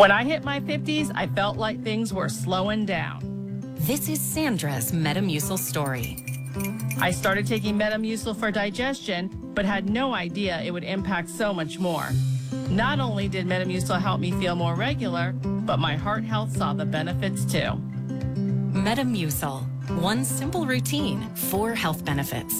When I hit my 50s, I felt like things were slowing down. This is Sandra's Metamucil story. I started taking Metamucil for digestion, but had no idea it would impact so much more. Not only did Metamucil help me feel more regular, but my heart health saw the benefits too. Metamucil, one simple routine, 4 health benefits.